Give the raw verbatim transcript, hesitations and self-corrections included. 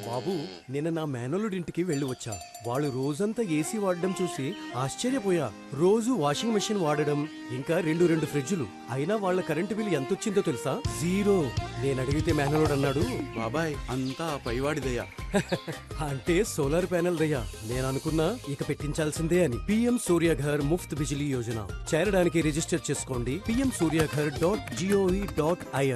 బాబు నిన్న నా మేనలుడింటికి వెళ్ళి వచ్చా. వాళ్ళు రోజంతా ఏసీ వాడడం చూసి ఆశ్చర్యపోయా. రోజు వాషింగ్ మెషిన్ వాడడం, ఇంకా రెండు రెండు ఫ్రిడ్జులు. అయినా వాళ్ళ కరెంటు బిల్ ఎంతొచ్చిందో తెలుసా? జీరో. నేను అడిగితే మేనలుడు అన్నాడు, బాబాయ్ అంతా ఆ పైవాడిదయ్యా. అంటే సోలార్ ప్యానెల్ దయ్యా. నేను అనుకున్నా ఇక పెట్టించాల్సిందే అని. పిఎం సూర్యఘర్ ముఫ్త్ బిజిలీ యోజన చేరడానికి రిజిస్టర్ చేసుకోండి PM Surya Ghar dot GOV dot I